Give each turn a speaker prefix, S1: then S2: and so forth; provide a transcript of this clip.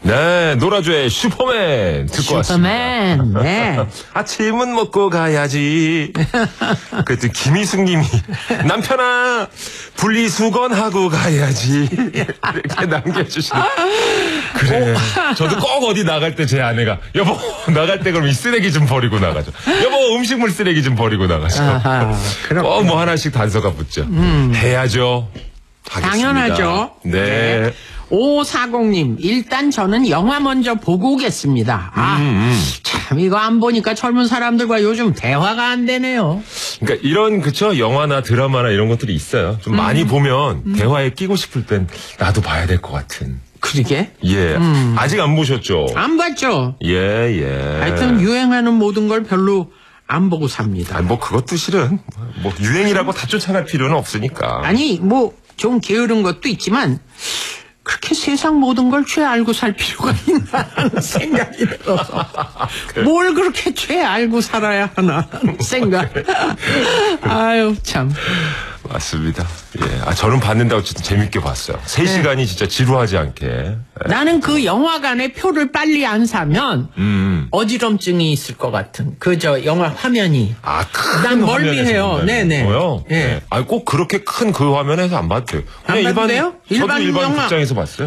S1: 네, 노라조의 슈퍼맨 듣고 왔습니다.
S2: 슈퍼맨, 네.
S1: 아침은 먹고 가야지. 그랬더니 김희숙 님이 남편아 분리수거하고 가야지. 이렇게 남겨주시네. 그래. 저도 꼭 어디 나갈 때 제 아내가 여보 나갈 때 그럼 이 쓰레기 좀 버리고 나가죠. 여보 음식물 쓰레기 좀 버리고 나가죠. 꼭 뭐 하나씩 단서가 붙죠. 해야죠. 하겠습니다.
S2: 당연하죠.
S1: 네.
S2: 5540님, 일단 저는 영화 먼저 보고 오겠습니다. 참, 이거 안 보니까 젊은 사람들과 요즘 대화가 안 되네요.
S1: 그러니까 이런, 그쵸? 영화나 드라마나 이런 것들이 있어요. 좀 많이 보면 대화에 끼고 싶을 땐 나도 봐야 될 것 같은.
S2: 그러게?
S1: 예. 아직 안 보셨죠?
S2: 안 봤죠?
S1: 예.
S2: 하여튼 유행하는 모든 걸 별로 안 보고 삽니다.
S1: 아니, 뭐 그것도 실은, 뭐 유행이라고 다 쫓아갈 필요는 없으니까.
S2: 아니, 뭐, 좀 게으른 것도 있지만, 그렇게 세상 모든 걸 죄 알고 살 필요가 있나 하는 생각이 들어서 뭘 그렇게 죄 알고 살아야 하나 하는 생각. 아유 참.
S1: 맞습니다. 예. 아, 저는 봤는데 어쨌든 재밌게 봤어요. 3시간이 진짜 지루하지 않게. 예.
S2: 나는 그 영화관에 표를 빨리 안 사면 어지럼증이 있을 것 같은 그 영화 화면이.
S1: 아, 큰
S2: 난 멀미해요.
S1: 화면에서
S2: 네네.
S1: 뭐요?
S2: 예.
S1: 아, 꼭 그렇게 큰 그 화면에서 안 봐도 돼요.
S2: 안 봐도 돼요?
S1: 저도 일반
S2: 영화.
S1: 극장에서 봤어요.